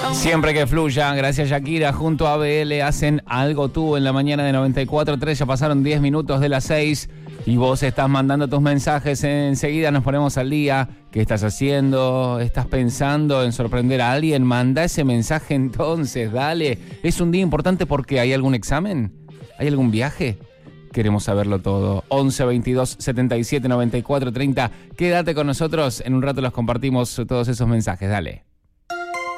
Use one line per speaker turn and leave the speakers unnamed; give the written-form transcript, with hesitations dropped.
Siempre que fluya, gracias Shakira, junto a BL hacen Algo Tú en la mañana de 94.3, ya pasaron 10 minutos de las 6 y vos estás mandando tus mensajes, enseguida nos ponemos al día. ¿Qué estás haciendo? ¿Estás pensando en sorprender a alguien? Manda ese mensaje entonces, dale. Es un día importante porque ¿hay algún examen? ¿Hay algún viaje? Queremos saberlo todo. 11 22 77 94 30. Quédate con nosotros. En un rato los compartimos todos esos mensajes. Dale.